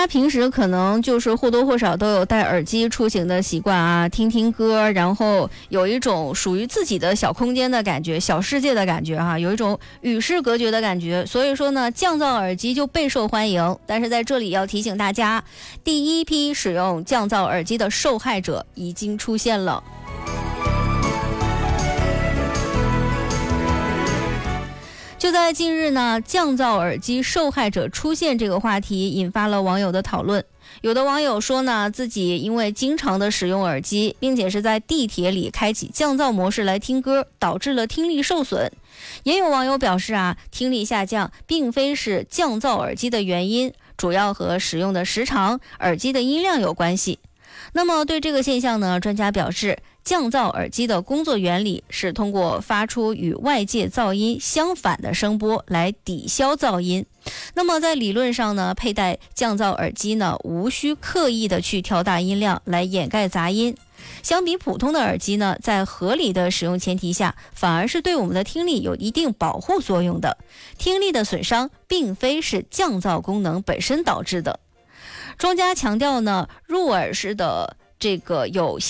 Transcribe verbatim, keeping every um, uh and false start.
家平时可能就是或多或少都有戴耳机出行的习惯啊，听听歌，然后有一种属于自己的小空间的感觉，小世界的感觉哈、啊，有一种与世隔绝的感觉。所以说呢，降噪耳机就备受欢迎。但是在这里要提醒大家，第一批使用降噪耳机的受害者已经出现了。就在近日呢，降噪耳机受害者出现这个话题引发了网友的讨论。有的网友说呢，自己因为经常的使用耳机，并且是在地铁里开启降噪模式来听歌，导致了听力受损。也有网友表示啊，听力下降并非是降噪耳机的原因，主要和使用的时长、耳机的音量有关系。那么对这个现象呢，专家表示，降噪耳机的工作原理是通过发出与外界噪音相反的声波来抵消噪音。那么在理论上呢，佩戴降噪耳机呢，无需刻意的去调大音量来掩盖杂音。相比普通的耳机呢，在合理的使用前提下，反而是对我们的听力有一定保护作用的。听力的损伤并非是降噪功能本身导致的。专家强调呢，入耳式的这个有